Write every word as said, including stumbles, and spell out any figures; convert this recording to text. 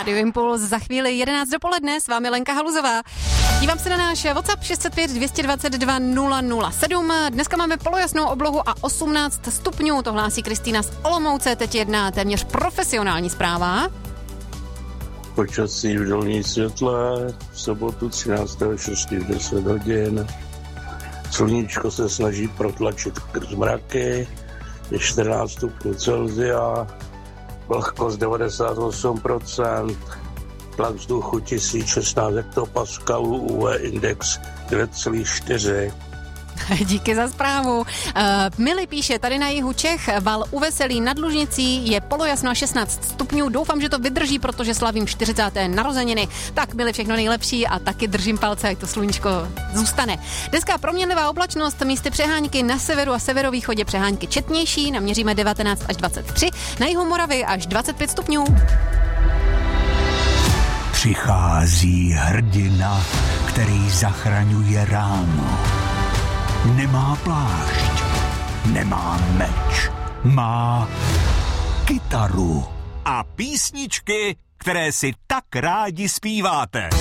Radio Impuls za chvíli jedenáct dopoledne, s vámi Lenka Haluzová. Dívám se na náš WhatsApp šest set pět dvě dvacet dva nula nula sedm. Dneska máme polojasnou oblohu a osmnáct stupňů, to hlásí Kristýna z Olomouce, teď jedná téměř profesionální zpráva. Počasí v Dolní Světle, v sobotu třináctého šestého v deset hodin. Sluníčko se snaží protlačit zmraky, je čtrnáct stupňů Celsia, vlhkost devadesát osm procent, tlak vzduchu tisíc šestnáct hektopaskalů, U V index dva celá čtyři. Díky za zprávu. Uh, Mili píše, tady na jihu Čech val u Veselí nad Lužnicí je polojasno a šestnáct stupňů. Doufám, že to vydrží, protože slavím čtyřicáté narozeniny. Tak, Mili, všechno nejlepší a taky držím palce, ať to sluníčko zůstane. Dneska proměnlivá oblačnost, místy přehánky na severu a severovýchodě přehánky četnější, naměříme devatenáct až dvacet tři, na jihu Moravy až dvacet pět stupňů. Přichází hrdina, který zachraňuje ráno. Nemá plášť, nemá meč, má kytaru a písničky, které si tak rádi zpíváte.